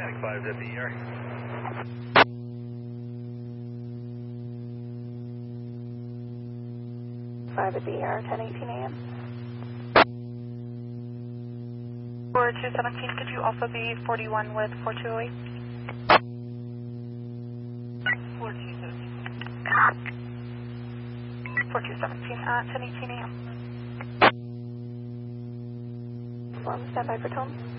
Atlantic 5 at the ER. 5 at the ER, 10:18 a.m. 4217, could you also be 41 with 4208? 4217 at 10:18 a.m. Stand by for tone.